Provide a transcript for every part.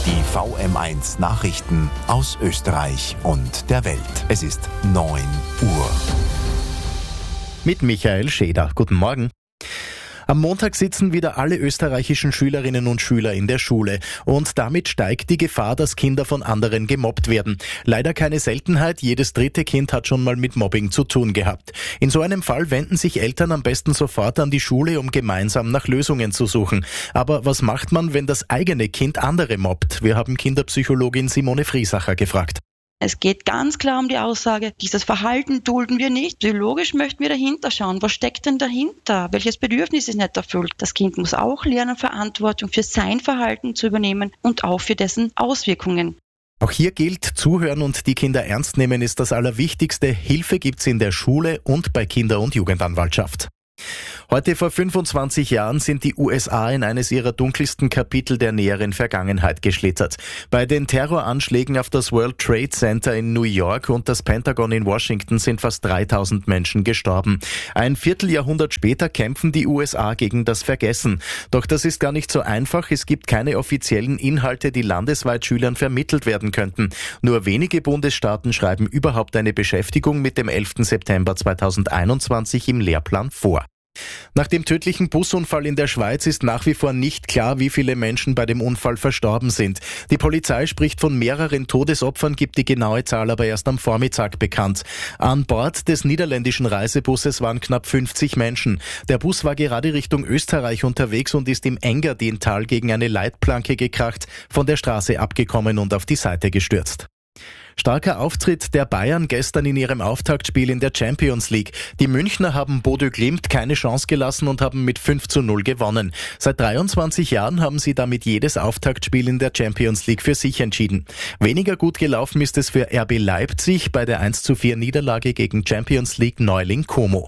Die VM1 Nachrichten aus Österreich und der Welt. Es ist 9 Uhr. Mit Michael Scheder. Guten Morgen. Am Montag sitzen wieder alle österreichischen Schülerinnen und Schüler in der Schule und damit steigt die Gefahr, dass Kinder von anderen gemobbt werden. Leider keine Seltenheit, jedes dritte Kind hat schon mal mit Mobbing zu tun gehabt. In so einem Fall wenden sich Eltern am besten sofort an die Schule, um gemeinsam nach Lösungen zu suchen. Aber was macht man, wenn das eigene Kind andere mobbt? Wir haben Kinderpsychologin Simone Friesacher gefragt. Es geht ganz klar um die Aussage, dieses Verhalten dulden wir nicht. Psychologisch möchten wir dahinter schauen. Was steckt denn dahinter? Welches Bedürfnis ist nicht erfüllt? Das Kind muss auch lernen, Verantwortung für sein Verhalten zu übernehmen und auch für dessen Auswirkungen. Auch hier gilt, zuhören und die Kinder ernst nehmen ist das Allerwichtigste. Hilfe gibt's in der Schule und bei Kinder- und Jugendanwaltschaft. Heute vor 25 Jahren sind die USA in eines ihrer dunkelsten Kapitel der näheren Vergangenheit geschlittert. Bei den Terroranschlägen auf das World Trade Center in New York und das Pentagon in Washington sind fast 3000 Menschen gestorben. Ein Vierteljahrhundert später kämpfen die USA gegen das Vergessen. Doch das ist gar nicht so einfach. Es gibt keine offiziellen Inhalte, die landesweit Schülern vermittelt werden könnten. Nur wenige Bundesstaaten schreiben überhaupt eine Beschäftigung mit dem 11. September 2021 im Lehrplan vor. Nach dem tödlichen Busunfall in der Schweiz ist nach wie vor nicht klar, wie viele Menschen bei dem Unfall verstorben sind. Die Polizei spricht von mehreren Todesopfern, gibt die genaue Zahl aber erst am Vormittag bekannt. An Bord des niederländischen Reisebusses waren knapp 50 Menschen. Der Bus war gerade Richtung Österreich unterwegs und ist im Engadintal gegen eine Leitplanke gekracht, von der Straße abgekommen und auf die Seite gestürzt. Starker Auftritt der Bayern gestern in ihrem Auftaktspiel in der Champions League. Die Münchner haben Bodø Glimt keine Chance gelassen und haben mit 5:0 gewonnen. Seit 23 Jahren haben sie damit jedes Auftaktspiel in der Champions League für sich entschieden. Weniger gut gelaufen ist es für RB Leipzig bei der 1:4 Niederlage gegen Champions League Neuling Como.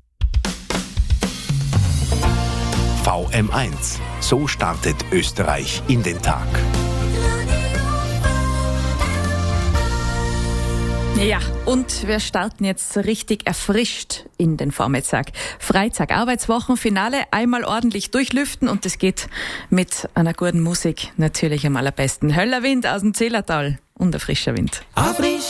VM1. So startet Österreich in den Tag. Ja, und wir starten jetzt richtig erfrischt in den Vormittag. Freitag, Arbeitswochenfinale, einmal ordentlich durchlüften und das geht mit einer guten Musik natürlich am allerbesten. Höller Wind aus dem Zillertal und ein frischer Wind.